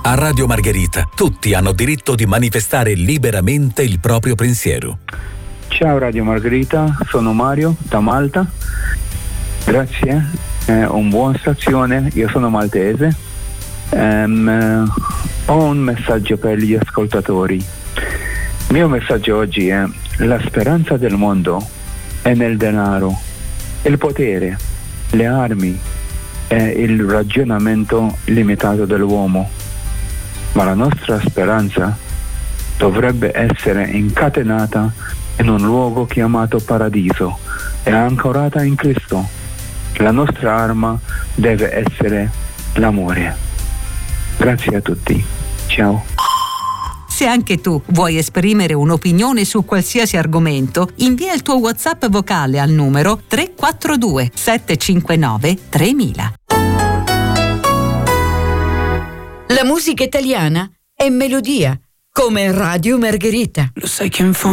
A Radio Margherita tutti hanno diritto di manifestare liberamente il proprio pensiero. Ciao Radio Margherita, sono Mario da Malta. Grazie, un buon stazione, io sono maltese. Ho un messaggio per gli ascoltatori. Il mio messaggio oggi è: la speranza del mondo è nel denaro, il potere, le armi e il ragionamento limitato dell'uomo. Ma la nostra speranza dovrebbe essere incatenata in un luogo chiamato paradiso e ancorata in Cristo. La nostra arma deve essere l'amore. Grazie a tutti. Ciao. Se anche tu vuoi esprimere un'opinione su qualsiasi argomento, invia il tuo WhatsApp vocale al numero 342 759 3000. La musica italiana è melodia, come Radio Margherita. Lo sai che in fondo